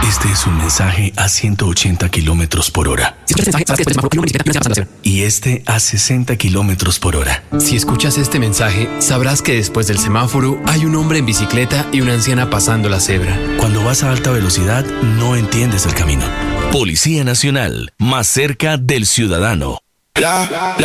Este es un mensaje a 180 kilómetros por hora. Si escuchas este mensaje, sabrás que después del semáforo hay un hombre en bicicleta pasando la acera. Y este a 60 kilómetros por hora. Si escuchas este mensaje, sabrás que después del semáforo hay un hombre en bicicleta y una anciana pasando la cebra. Cuando vas a alta velocidad, no entiendes el camino. Policía Nacional, más cerca del ciudadano. La